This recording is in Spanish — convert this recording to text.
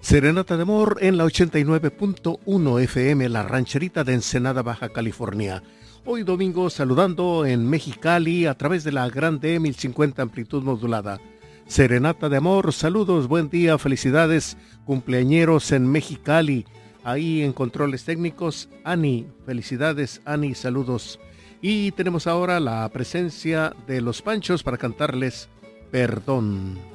Serenata de Amor en la 89.1 FM, La Rancherita de Ensenada, Baja California. Hoy domingo saludando en Mexicali a través de la Grande 1050 amplitud modulada. Serenata de Amor, saludos, buen día, felicidades, cumpleañeros en Mexicali. Ahí en controles técnicos, Ani, felicidades Ani, saludos. Y tenemos ahora la presencia de Los Panchos para cantarles Perdón.